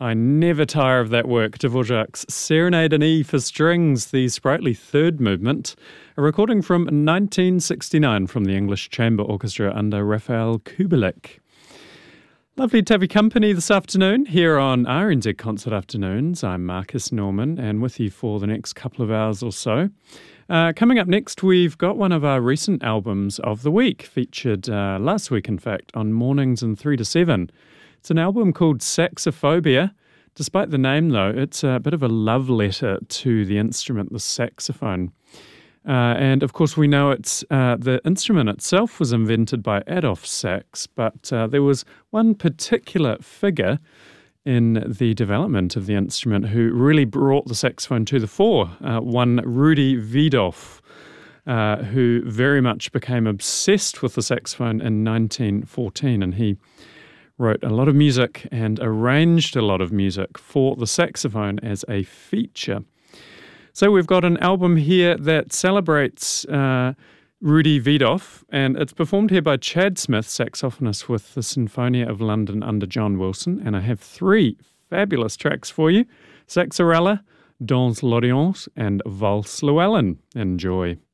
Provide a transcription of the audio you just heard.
I never tire of that work, Dvorak's Serenade in E for Strings, the sprightly third movement, a recording from 1969 from the English Chamber Orchestra under Rafael Kubelik. Lovely to have you company this afternoon here on RNZ Concert Afternoons. I'm Marcus Norman and with you for the next couple of hours or so. Coming up next, we've got one of our recent albums of the week, featured last week, in fact, on Mornings in 3 to 7. It's an album called Saxophobia. Despite the name, though, it's a bit of a love letter to the instrument, the saxophone. And, of course, we know it's the instrument itself was invented by Adolf Sax, but there was one particular figure in the development of the instrument who really brought the saxophone to the fore, one Rudi Wiedoeft, who very much became obsessed with the saxophone in 1914, and he wrote a lot of music and arranged a lot of music for the saxophone as a feature. So we've got an album here that celebrates Rudi Wiedoeft, and it's performed here by Chad Smith, saxophonist with the Sinfonia of London under John Wilson, and I have 3 fabulous tracks for you: Saxarella, Dans l'Audience, and Valse Llewellyn. Enjoy.